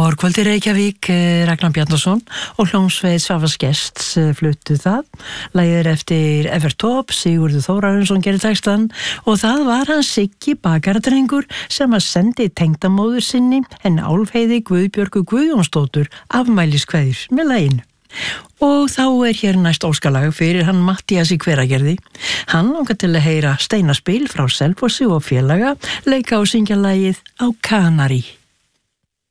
Vorkvöldi Reykjavík, Ragnar Bjarnason og hljómsveit Svavars Gests fluttu það. Lagið er eftir Evertop, Sigurður Þórarinsson gerir textan og það var hann Siggi bakaradrengur sem að sendi tengdamóður sinni en Álfheiði Guðbjörgu Guðjónsdóttur afmæliskveðjur með laginu. Og þá er hér næst óskalag fyrir hann Mattías í Hveragerði. Hann langar til að heyra steinaspil frá Selfossi og félaga leika og syngja lagið Á Kanari.